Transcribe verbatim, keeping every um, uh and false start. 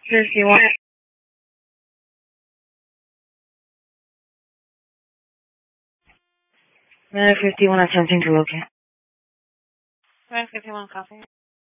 fifty-one. Minute fifty-one attempting to locate. Minute fifty-one, copy.